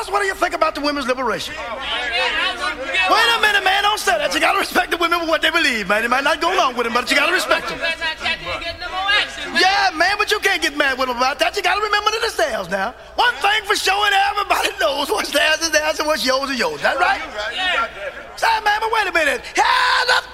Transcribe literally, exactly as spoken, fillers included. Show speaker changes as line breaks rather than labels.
fellas, what do you think about the women's liberation? Wait a minute, man, don't say that. You gotta respect the women for what they believe, man. You might not go along with them, but you gotta respect them. Yeah, man, but you can't get mad with them about that. You gotta remember that it's theirs now. One thing for sure, and everybody knows what's theirs is theirs and what's yours is yours. That right? Say, man, but wait a minute. Hands up